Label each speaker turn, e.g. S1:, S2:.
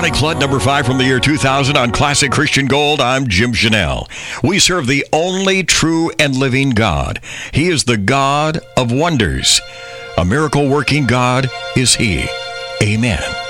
S1: Bonnie Cludd, number 5 from the year 2000 on Classic Christian Gold. I'm Jim Chanel. We serve the only true and living God. He is the God of wonders. A miracle-working God is He. Amen.